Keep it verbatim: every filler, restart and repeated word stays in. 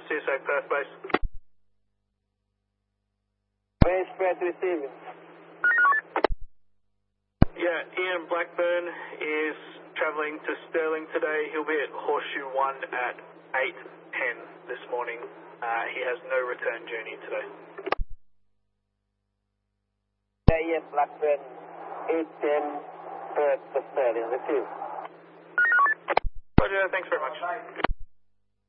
See you safe, Perth base. Base Perth receiving. Yeah, Ian Blackburn is travelling to Stirling today. He'll be at Horseshoe one at eight ten this morning. Uh, he has no return journey today. Yeah, Ian Blackburn, eight ten, Perth to Stirling, receive. Roger, thanks very much.